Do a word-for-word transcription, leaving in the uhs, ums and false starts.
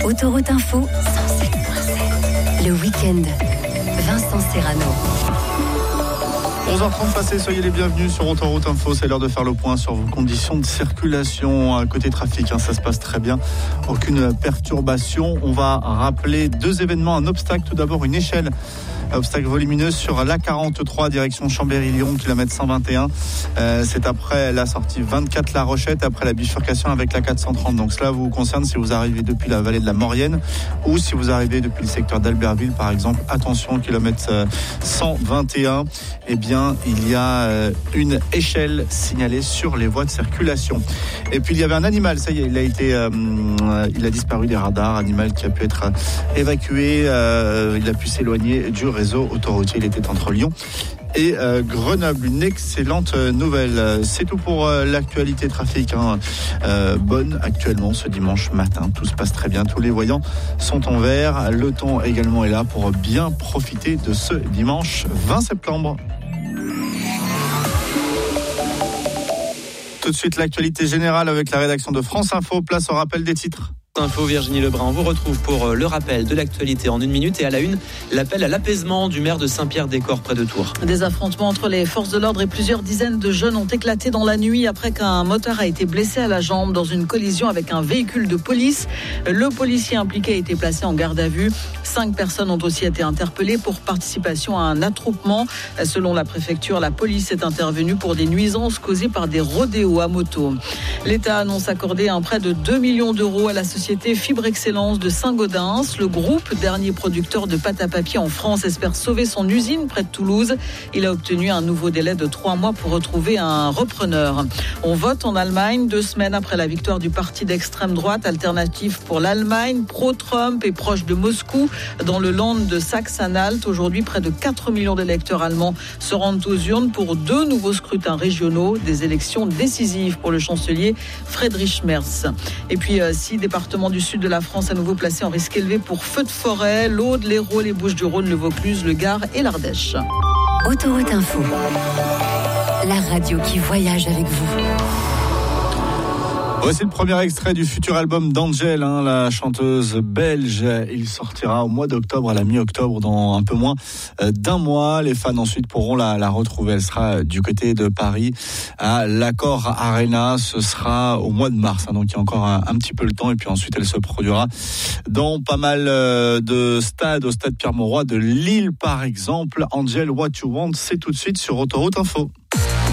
Autoroute Info, cent sept virgule sept. Le week-end, Vincent Serrano. onze heures trente passées, soyez les bienvenus sur Autoroute Info. C'est l'heure de faire le point sur vos conditions de circulation. Côté trafic, hein, ça se passe très bien. Aucune perturbation. On va rappeler deux événements. Un obstacle, tout d'abord une échelle. Obstacle volumineux sur l'A quarante-trois, direction Chambéry-Lyon, kilomètre cent vingt et un. Euh, c'est après la sortie vingt-quatre La Rochette, après la bifurcation avec la quatre cent trente. Donc cela vous concerne si vous arrivez depuis la vallée de la Maurienne ou si vous arrivez depuis le secteur d'Albertville, par exemple. Attention, kilomètre cent vingt et un. Eh bien, il y a euh, une échelle signalée sur les voies de circulation. Et puis il y avait un animal, ça y est, il a été, euh, il a disparu des radars. Animal qui a pu être évacué. Euh, il a pu s'éloigner du réseau autoroutier. Il était entre Lyon et euh, Grenoble. Une excellente nouvelle. C'est tout pour euh, l'actualité trafic. Hein. Euh, bonne actuellement ce dimanche matin. Tout se passe très bien. Tous les voyants sont en vert. Le temps également est là pour bien profiter de ce dimanche vingt septembre. Tout de suite, l'actualité générale avec la rédaction de France Info. Place au rappel des titres. Info, Virginie Lebrun, on vous retrouve pour le rappel de l'actualité en une minute et à la une, l'appel à l'apaisement du maire de Saint-Pierre-des-Corps près de Tours. Des affrontements entre les forces de l'ordre et plusieurs dizaines de jeunes ont éclaté dans la nuit après qu'un moteur a été blessé à la jambe dans une collision avec un véhicule de police. Le policier impliqué a été placé en garde à vue. Cinq personnes ont aussi été interpellées pour participation à un attroupement. Selon la préfecture, la police est intervenue pour des nuisances causées par des rodéos à moto. L'État annonce accorder un prêt de deux millions d'euros à la société Fibre Excellence de Saint-Gaudens. Le groupe, dernier producteur de pâte à papier en France, espère sauver son usine près de Toulouse. Il a obtenu un nouveau délai de trois mois pour retrouver un repreneur. On vote en Allemagne deux semaines après la victoire du parti d'extrême droite Alternative pour l'Allemagne, pro-Trump et proche de Moscou, dans le land de Saxe-Anhalt. Aujourd'hui, près de quatre millions d'électeurs allemands se rendent aux urnes pour deux nouveaux scrutins régionaux, des élections décisives pour le chancelier Friedrich Merz. Et puis, euh, six départements du sud de la France à nouveau placés en risque élevé pour feux de forêt, l'Aude, l'Hérault, les Bouches-du-Rhône, le Vaucluse, le Gard et l'Ardèche. Autoroute Info, la radio qui voyage avec vous. Voici le premier extrait du futur album d'Angèle, hein, la chanteuse belge. Il sortira au mois d'octobre, à la mi-octobre, dans un peu moins d'un mois. Les fans ensuite pourront la, la retrouver. Elle sera du côté de Paris à l'Accor Arena. Ce sera au mois de mars, hein, donc il y a encore un, un petit peu le temps. Et puis ensuite, elle se produira dans pas mal de stades, au stade Pierre-Mauroy de Lille, par exemple. Angèle, What You Want, c'est tout de suite sur Autoroute Info.